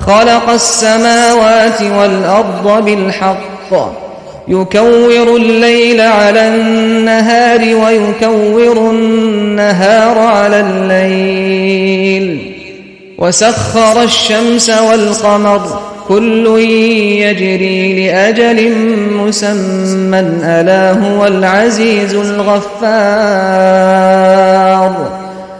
خلق السماوات والأرض بالحق يكور الليل على النهار ويكور النهار على الليل وسخر الشمس والقمر كل يجري لأجل مسمى ألا هو العزيز الغفار